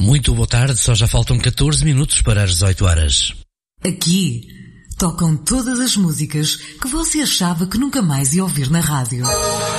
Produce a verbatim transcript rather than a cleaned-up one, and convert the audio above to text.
Muito boa tarde, só já faltam catorze minutos para as dezoito horas. Aqui tocam todas as músicas que você achava que nunca mais ia ouvir na rádio.